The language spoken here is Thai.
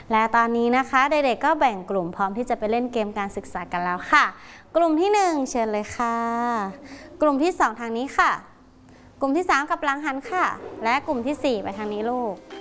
และตอนนี้นะคะเด็กๆก็แบ่งกลุ่มพร้อมที่จะไปเล่นเกมการศึกษากันแล้วค่ะกลุ่มที่1เชิญเลยค่ะกลุ่มที่2ทางนี้ค่ะกลุ่มที่3กับหลังหันค่ะและกลุ่มที่4ไปทางนี้ลูก